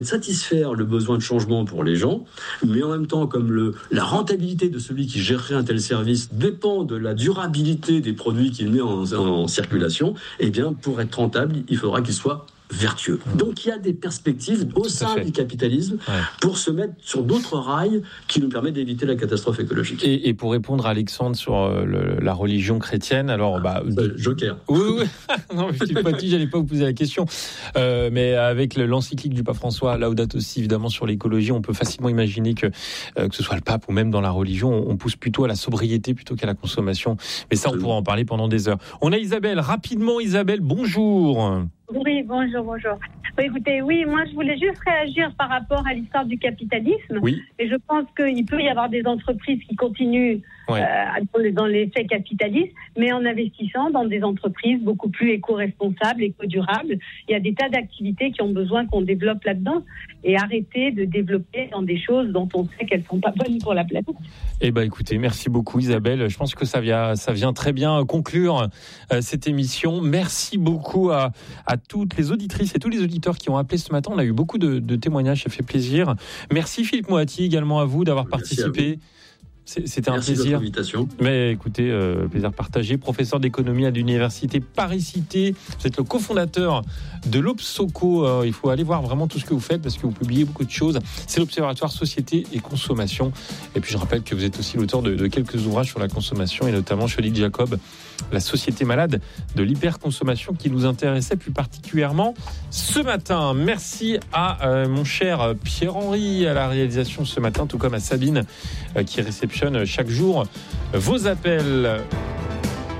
satisfaire le besoin de changement pour les gens, mais en même temps, comme la rentabilité de celui qui gérerait un tel service dépend de la durabilité des produits qu'il met en circulation, eh bien, pour être rentable, il faudra qu'il soit vertueux. Donc il y a des perspectives au sein du capitalisme pour se mettre sur d'autres rails qui nous permettent d'éviter la catastrophe écologique. Et pour répondre à Alexandre sur la religion chrétienne, alors Joker. Oui. Non, je suis pas dit, j'allais pas vous poser la question. Mais avec l'encyclique du pape François, Laudato Si, évidemment sur l'écologie, on peut facilement imaginer que ce soit le pape ou même dans la religion, on pousse plutôt à la sobriété plutôt qu'à la consommation. Mais ça, on pourra en parler pendant des heures. On a Isabelle, rapidement Isabelle, bonjour. Oui, bonjour. Écoutez, moi je voulais juste réagir par rapport à l'histoire du capitalisme. Oui. Et je pense qu'il peut y avoir des entreprises qui continuent dans l'effet capitaliste, mais en investissant dans des entreprises beaucoup plus éco-responsables, éco-durables. Il y a des tas d'activités qui ont besoin qu'on développe là-dedans et arrêter de développer dans des choses dont on sait qu'elles ne sont pas bonnes pour la planète. Écoutez, merci beaucoup Isabelle. Je pense que ça vient très bien conclure cette émission. Merci beaucoup à toutes les auditrices et tous les auditeurs qui ont appelé ce matin. On a eu beaucoup de témoignages, ça fait plaisir. Merci Philippe Moati également à vous d'avoir participé. C'était un plaisir. Merci de votre invitation. Mais écoutez, plaisir partagé. Professeur d'économie à l'université Paris-Cité. Vous êtes le cofondateur de l'Obsoco. Il faut aller voir vraiment tout ce que vous faites parce que vous publiez beaucoup de choses. C'est l'Observatoire Société et Consommation. Et puis je rappelle que vous êtes aussi l'auteur de quelques ouvrages sur la consommation et notamment chez Lee Jacob, la société malade de l'hyperconsommation qui nous intéressait plus particulièrement ce matin. Merci à mon cher Pierre-Henri à la réalisation ce matin, tout comme à Sabine qui réceptionne chaque jour vos appels.